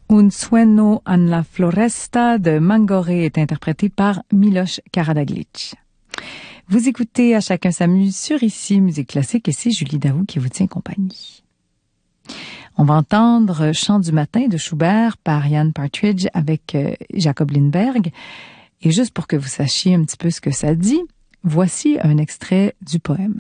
Un sueño en la floresta de Mangoré est interprété par Miloš Karađagić. Vous écoutez À chacun s'amuse sur ici Musique Classique et c'est Julie Daou qui vous tient compagnie. On va entendre Chant du matin de Schubert par Ian Partridge avec Jacob Lindberg. Et juste pour que vous sachiez un petit peu ce que ça dit, voici un extrait du poème.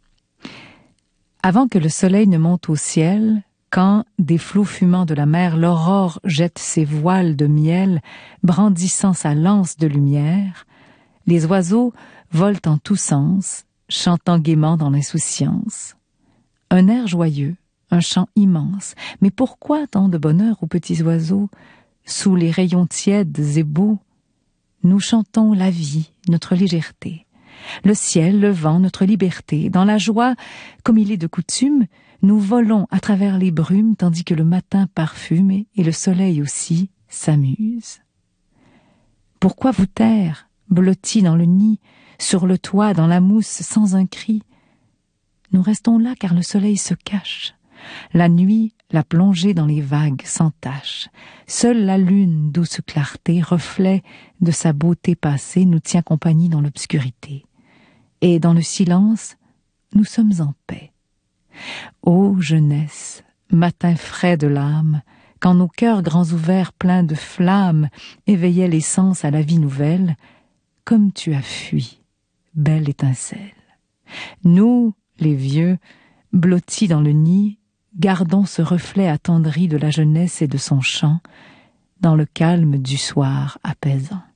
Avant que le soleil ne monte au ciel, quand, des flots fumants de la mer, l'aurore jette ses voiles de miel, brandissant sa lance de lumière, les oiseaux volent en tous sens, chantant gaiement dans l'insouciance. Un air joyeux, un chant immense, mais pourquoi tant de bonheur aux petits oiseaux, sous les rayons tièdes et beaux? Nous chantons la vie, notre légèreté, le ciel, le vent, notre liberté. Dans la joie, comme il est de coutume, nous volons à travers les brumes tandis que le matin parfume et le soleil aussi s'amuse. Pourquoi vous taire, blottis dans le nid, sur le toit, dans la mousse, sans un cri? Nous restons là car le soleil se cache. La nuit, la plongée dans les vagues s'entache. Seule la lune, douce clarté, reflet de sa beauté passée, nous tient compagnie dans l'obscurité. Et dans le silence, nous sommes en paix. Ô jeunesse, matin frais de l'âme, quand nos cœurs grands ouverts pleins de flammes éveillaient les sens à la vie nouvelle, comme tu as fui, belle étincelle. Nous, les vieux, blottis dans le nid, gardons ce reflet attendri de la jeunesse et de son chant, dans le calme du soir apaisant.